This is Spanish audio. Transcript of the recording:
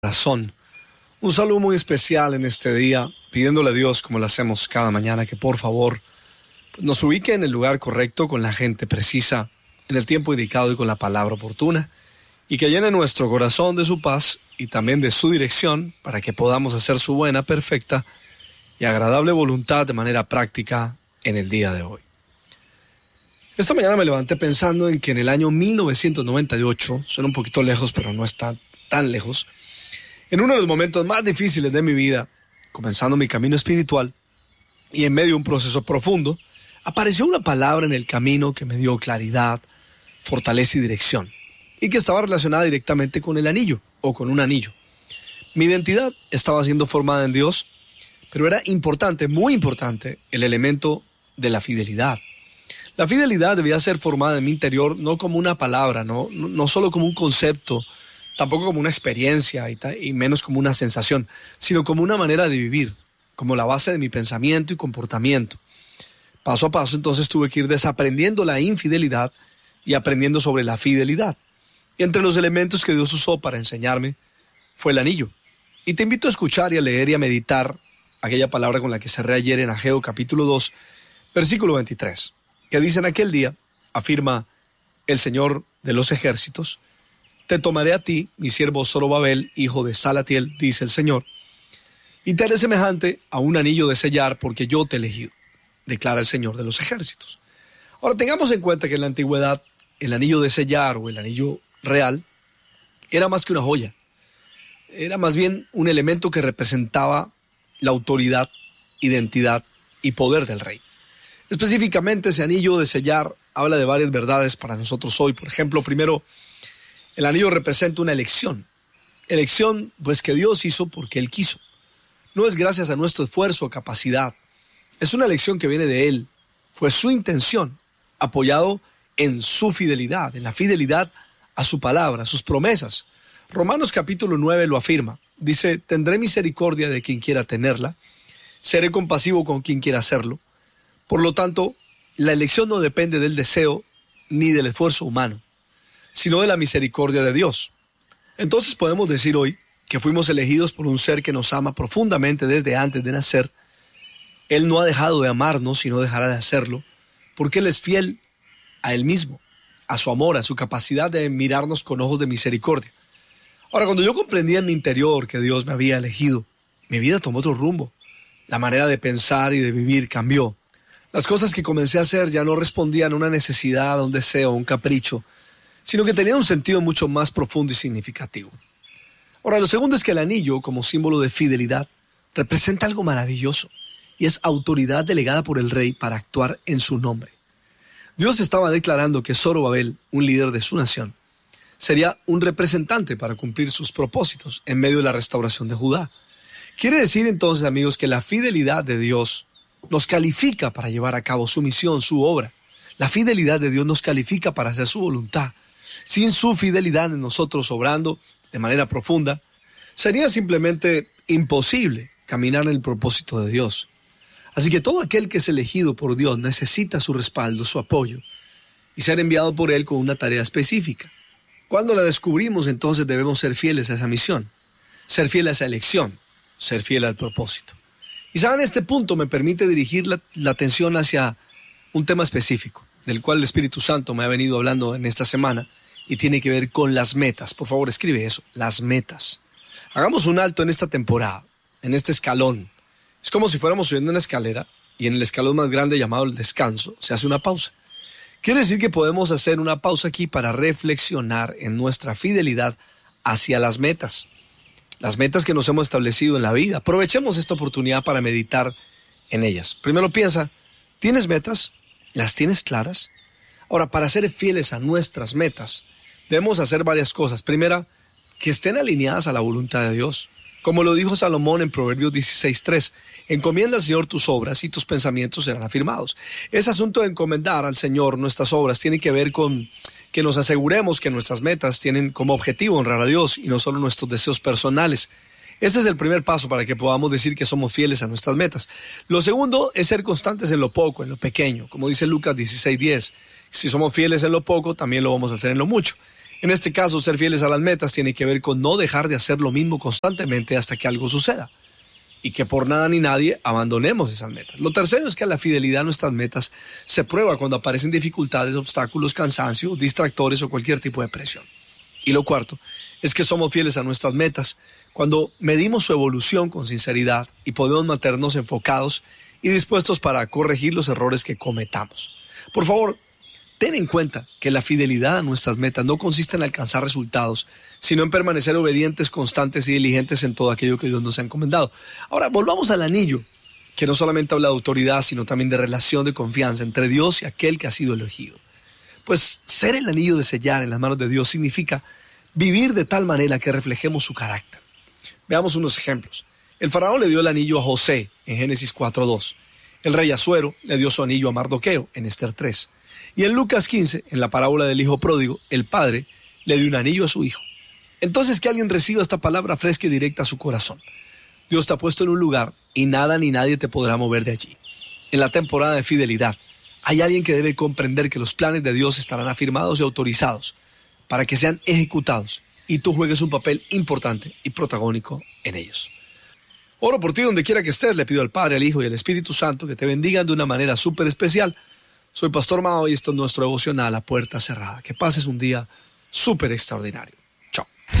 Corazón. Un saludo muy especial en este día, pidiéndole a Dios, como lo hacemos cada mañana, que por favor nos ubique en el lugar correcto, con la gente precisa, en el tiempo indicado y con la palabra oportuna, y que llene nuestro corazón de su paz y también de su dirección, para que podamos hacer su buena, perfecta y agradable voluntad de manera práctica en el día de hoy. Esta mañana me levanté pensando en que en el año 1998, suena un poquito lejos, pero no está tan lejos, en uno de los momentos más difíciles de mi vida, comenzando mi camino espiritual y en medio de un proceso profundo, apareció una palabra en el camino que me dio claridad, fortaleza y dirección, y que estaba relacionada directamente con el anillo o con un anillo. Mi identidad estaba siendo formada en Dios, pero era importante, muy importante, el elemento de la fidelidad. La fidelidad debía ser formada en mi interior no como una palabra, no solo como un concepto, tampoco como una experiencia y menos como una sensación, sino como una manera de vivir, como la base de mi pensamiento y comportamiento. Paso a paso, entonces, tuve que ir desaprendiendo la infidelidad y aprendiendo sobre la fidelidad. Y entre los elementos que Dios usó para enseñarme fue el anillo. Y te invito a escuchar y a leer y a meditar aquella palabra con la que cerré ayer en Ageo capítulo 2, versículo 23, que dice: en aquel día, afirma el Señor de los ejércitos, te tomaré a ti, mi siervo Zorobabel, hijo de Salatiel, dice el Señor, y te haré semejante a un anillo de sellar, porque yo te he elegido, declara el Señor de los ejércitos. Ahora, tengamos en cuenta que en la antigüedad, el anillo de sellar o el anillo real era más que una joya. Era más bien un elemento que representaba la autoridad, identidad y poder del rey. Específicamente, ese anillo de sellar habla de varias verdades para nosotros hoy. Por ejemplo, primero, el anillo representa una elección. Elección, pues, que Dios hizo porque Él quiso. No es gracias a nuestro esfuerzo o capacidad. Es una elección que viene de Él. Fue su intención, apoyado en su fidelidad, en la fidelidad a su palabra, a sus promesas. Romanos capítulo 9 lo afirma. Dice: tendré misericordia de quien quiera tenerla, seré compasivo con quien quiera hacerlo. Por lo tanto, la elección no depende del deseo ni del esfuerzo humano, sino de la misericordia de Dios. Entonces podemos decir hoy que fuimos elegidos por un ser que nos ama profundamente desde antes de nacer. Él no ha dejado de amarnos y no dejará de hacerlo, porque Él es fiel a Él mismo, a su amor, a su capacidad de mirarnos con ojos de misericordia. Ahora, cuando yo comprendí en mi interior que Dios me había elegido, mi vida tomó otro rumbo. La manera de pensar y de vivir cambió. Las cosas que comencé a hacer ya no respondían a una necesidad, a un deseo, a un capricho, sino que tenían un sentido mucho más profundo y significativo. Ahora, lo segundo es que el anillo, como símbolo de fidelidad, representa algo maravilloso, y es autoridad delegada por el rey para actuar en su nombre. Dios estaba declarando que Zorobabel, un líder de su nación, sería un representante para cumplir sus propósitos en medio de la restauración de Judá. Quiere decir entonces, amigos, que la fidelidad de Dios nos califica para llevar a cabo su misión, su obra. La fidelidad de Dios nos califica para hacer su voluntad. Sin su fidelidad en nosotros obrando de manera profunda, sería simplemente imposible caminar en el propósito de Dios. Así que todo aquel que es elegido por Dios necesita su respaldo, su apoyo, y ser enviado por Él con una tarea específica. Cuando la descubrimos, entonces debemos ser fieles a esa misión, ser fieles a esa elección, ser fieles al propósito. Y saben, este punto me permite dirigir la atención hacia un tema específico, del cual el Espíritu Santo me ha venido hablando en esta semana, y tiene que ver con las metas. Por favor, escribe eso, las metas. Hagamos un alto en esta temporada, en este escalón. Es como si fuéramos subiendo una escalera, y en el escalón más grande llamado el descanso, se hace una pausa. Quiere decir que podemos hacer una pausa aquí para reflexionar en nuestra fidelidad hacia las metas que nos hemos establecido en la vida. Aprovechemos esta oportunidad para meditar en ellas. Primero piensa, ¿tienes metas? ¿Las tienes claras? Ahora, para ser fieles a nuestras metas, debemos hacer varias cosas. Primera, que estén alineadas a la voluntad de Dios. Como lo dijo Salomón en Proverbios 16:3, encomienda al Señor tus obras y tus pensamientos serán afirmados. Ese asunto de encomendar al Señor nuestras obras tiene que ver con que nos aseguremos que nuestras metas tienen como objetivo honrar a Dios y no solo nuestros deseos personales. Ese es el primer paso para que podamos decir que somos fieles a nuestras metas. Lo segundo es ser constantes en lo poco, en lo pequeño. Como dice Lucas 16:10, si somos fieles en lo poco, también lo vamos a hacer en lo mucho. En este caso, ser fieles a las metas tiene que ver con no dejar de hacer lo mismo constantemente hasta que algo suceda. Y que por nada ni nadie abandonemos esas metas. Lo tercero es que la fidelidad a nuestras metas se prueba cuando aparecen dificultades, obstáculos, cansancio, distractores o cualquier tipo de presión. Y lo cuarto es que somos fieles a nuestras metas cuando medimos su evolución con sinceridad y podemos mantenernos enfocados y dispuestos para corregir los errores que cometamos. Por favor, ten en cuenta que la fidelidad a nuestras metas no consiste en alcanzar resultados, sino en permanecer obedientes, constantes y diligentes en todo aquello que Dios nos ha encomendado. Ahora, volvamos al anillo, que no solamente habla de autoridad, sino también de relación de confianza entre Dios y aquel que ha sido elegido. Pues ser el anillo de sellar en las manos de Dios significa vivir de tal manera que reflejemos su carácter. Veamos unos ejemplos. El faraón le dio el anillo a José en Génesis 4:2. El rey Asuero le dio su anillo a Mardoqueo en Esther 3. Y en Lucas 15, en la parábola del hijo pródigo, el padre le dio un anillo a su hijo. Entonces que alguien reciba esta palabra fresca y directa a su corazón. Dios te ha puesto en un lugar y nada ni nadie te podrá mover de allí. En la temporada de fidelidad, hay alguien que debe comprender que los planes de Dios estarán afirmados y autorizados para que sean ejecutados y tú juegues un papel importante y protagónico en ellos. Oro por ti donde quiera que estés, le pido al Padre, al Hijo y al Espíritu Santo que te bendigan de una manera súper especial. Soy Pastor Mao y esto es nuestro devocional a puerta cerrada. Que pases un día súper extraordinario.